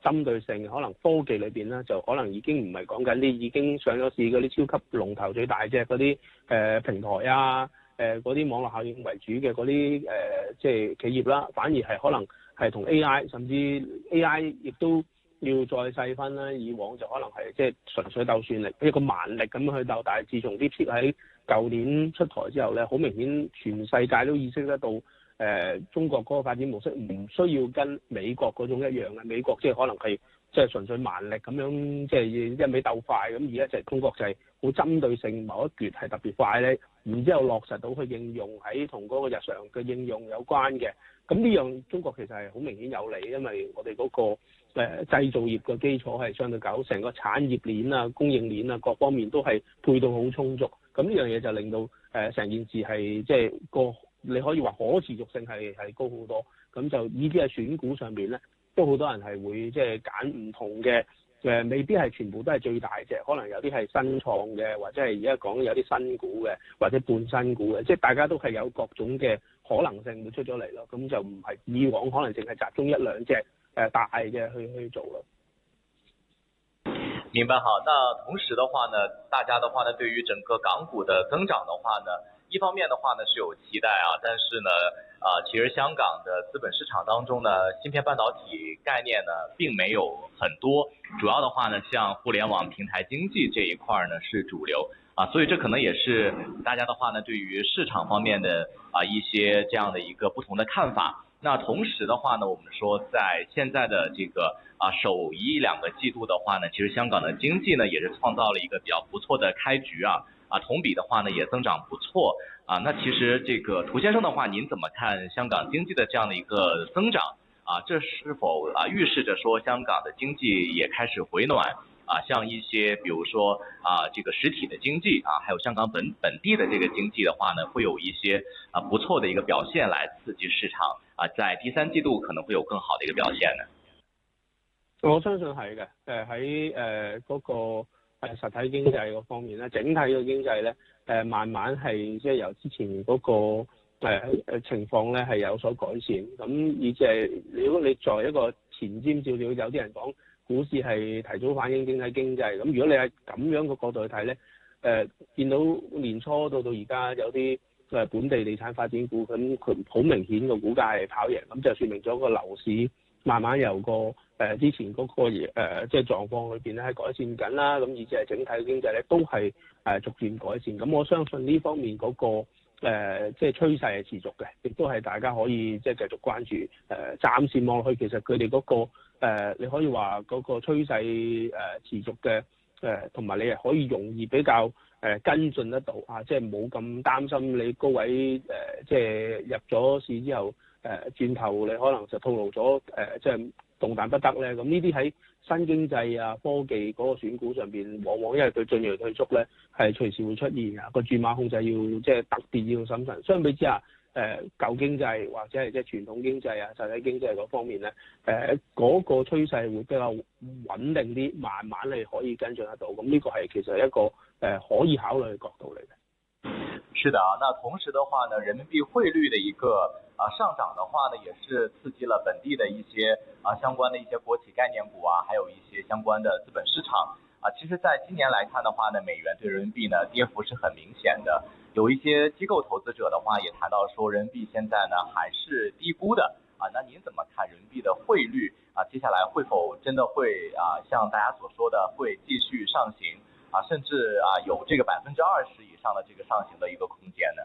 針對性，可能科技裏邊咧就可能已經唔係講緊啲已經上咗市嗰啲超級龍頭最大隻嗰啲平台啊，嗰啲網絡效應為主嘅嗰啲即係企業啦，反而係可能係同 AI 甚至 AI 亦都要再細分啦。以往就可能係即係純粹鬥算力，一個蠻力咁樣去鬥，但係自從 DeepSeek 喺舊年出台之後咧，好明顯全世界都意識得到。中國嗰個發展模式唔需要跟美國嗰種一樣嘅，美國即係可能係即係純粹蠻力咁樣，即係一味鬥快咁。而家就係中國就係好針對性某一橛係特別快咧，然之後落實到去應用喺同嗰個日常嘅應用有關嘅。咁呢樣中國其實係好明顯有利，因為我哋嗰個製造業嘅基礎係相對夠，成個產業鏈啊、供應鏈啊各方面都係配套好充足。咁呢樣嘢就令到成件事係即係個。你可以話可持續性係高好多，咁就呢啲喺選股上邊咧，都好多人係會即係揀唔同嘅未必係全部都係最大隻，可能有啲係新創嘅，或者係而家講有啲新股嘅，或者半新股嘅，即係大家都係有各種嘅可能性會出咗嚟咯。咁就唔係以往可能淨係集中一兩隻大嘅去做咯。 明白好，那同時的話呢，大家的話呢，對於整個港股的增長的話呢，一方面的話呢是有期待啊，但是呢，其實香港的資本市場當中呢，芯片半導體概念呢並沒有很多，主要的話呢，像互聯網平台經濟這一塊呢是主流啊，所以這可能也是大家的話呢，對於市場方面的一些這樣的一個不同的看法。那同時的話呢，我們說在現在的這個首一兩個季度的話呢，其實香港的經濟呢也是創造了一個比較不錯的開局啊。同比的話呢也增長不錯啊。那其實這個涂先生的話，您怎麼看香港經濟的這樣的一個增長啊？這是否預示着說香港的經濟也開始回暖啊？像一些比如說這個實體的經濟還有香港本地的這個經濟的話呢，會有一些不錯的一個表現來刺激市場在第三季度可能會有更好的一個表現呢？ 我相信係嘅，喺嗰個。實體經濟嗰方面咧，整體嘅經濟咧，慢慢係即係由之前嗰個情況咧係有所改善。咁以至係如果你作為一個前瞻少少，有啲人講股市係提早反映整體經濟。咁如果你係咁樣嘅角度去睇咧，見到年初到而家有啲本地地產發展股，咁佢好明顯個股價係跑贏，咁就說明咗個樓市慢慢由個之前嗰個即係狀況裏邊咧係改善緊啦，咁以至係整體經濟咧都係逐漸改善。咁我相信呢方面嗰個即係趨勢係持續嘅，亦都係大家可以即係繼續關注。暫時望落去，其實佢哋嗰個你可以話嗰個趨勢持續嘅同埋你係可以容易比較跟進得到啊，即係冇咁擔心你高位即係入咗市之後轉頭你可能就套路咗即係動彈不得咧。咁呢啲喺新經濟啊科技嗰個選股上邊，往往因為佢進銳退縮咧係隨時會出現㗎。個注碼控制要即係特別要審慎。相比之下舊經濟或者係即係傳統經濟啊實體經濟嗰方面咧嗰個趨勢會比較穩定啲，慢慢你可以跟進得到。咁呢個係其實係一個可以考慮嘅角度嚟嘅。 是的啊，那同時的話呢，人民幣匯率的一個上漲的話呢，也是刺激了本地的一些相關的一些國企概念股還有一些相關的資本市場其實在今年來看的話呢，美元對人民幣呢跌幅是很明顯的，有一些機構投資者的話也談到說人民幣現在呢還是低估的那您怎麼看人民幣的匯率接下來會否真的會像大家所說的會繼續上行甚至有這個20%以上的這個上行的一個空間呢？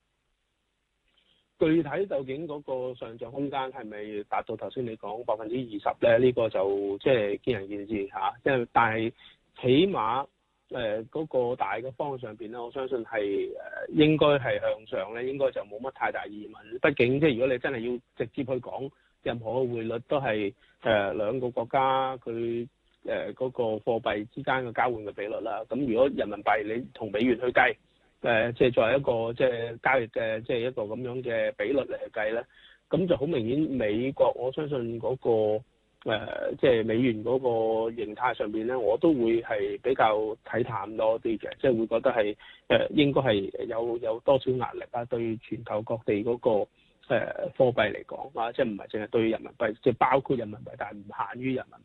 具體究竟嗰個上漲空間係咪達到頭先你講20%咧？呢個就即係見仁見智嚇。即係但係起碼嗰個大嘅方向上邊咧，我相信係應該係向上咧，應該就冇乜太大疑問。畢竟即係如果你真係要直接去講任何嘅匯率，都係兩個國家佢嗰個貨幣之間嘅交換嘅比率啦。咁如果人民幣你同美元去計，即係作為一個即係交易嘅即係一個咁樣嘅比率嚟計咧，咁就好明顯美國我相信嗰個即係美元嗰個形態上邊咧，我都會係比較睇淡多啲嘅，即係會覺得係應該係有多少壓力對全球各地嗰個貨幣嚟講即係唔係淨係對人民幣，即係包括人民幣，但係唔限於人民幣。